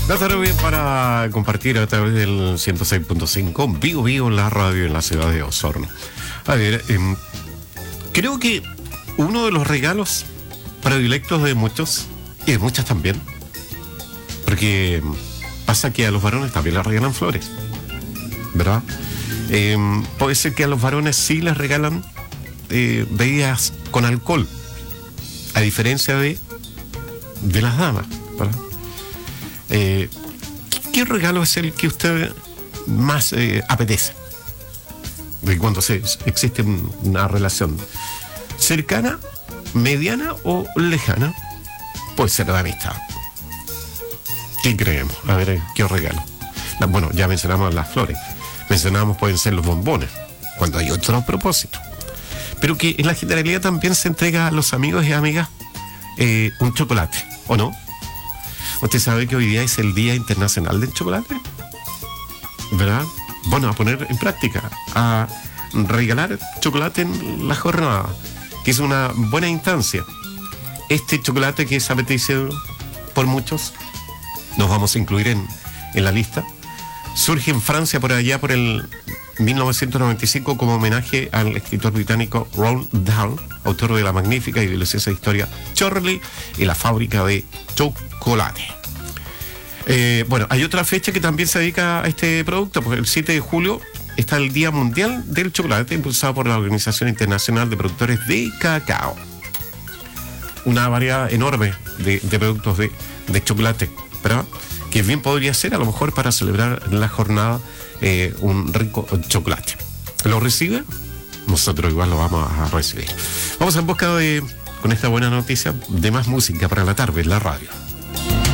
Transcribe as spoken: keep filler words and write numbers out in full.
La tarde para compartir a través del ciento seis punto cinco, Vivo Vivo, la radio en la ciudad de Osorno. A ver, eh, creo que uno de los regalos predilectos de muchos, y de muchas también, porque pasa que a los varones también les regalan flores, ¿verdad? Eh, puede ser que a los varones sí les regalan eh, bebidas con alcohol, a diferencia de, de las damas, ¿verdad? Eh, ¿Qué regalo es el que usted más eh, apetece? De cuando se, existe una relación cercana, mediana o lejana, puede ser de amistad. ¿Qué creemos? A ver, ¿qué os regalo? La, bueno, ya mencionamos las flores. Mencionamos, pueden ser los bombones, cuando hay otro propósito. Pero que en la generalidad también se entrega a los amigos y amigas eh, un chocolate, ¿o no? ¿Usted sabe que hoy día es el Día Internacional del Chocolate? ¿Verdad? Bueno, a poner en práctica, a regalar chocolate en la jornada, que es una buena instancia. Este chocolate que es apetecido por muchos, nos vamos a incluir en, en la lista, surge en Francia por allá por el mil novecientos noventa y cinco como homenaje al escritor británico Roald Dahl, autor de la magnífica y deliciosa historia Charlie y la fábrica de chocolate. Eh, bueno, hay otra fecha que también se dedica a este producto, porque el siete de julio está el Día Mundial del Chocolate, impulsado por la Organización Internacional de Productores de Cacao. Una variedad enorme de, de productos de, de chocolate, ¿verdad? Que bien podría ser a lo mejor para celebrar la jornada eh, un rico chocolate. ¿Lo recibe? Nosotros igual lo vamos a recibir. Vamos en busca de, con esta buena noticia, de más música para la tarde en la radio.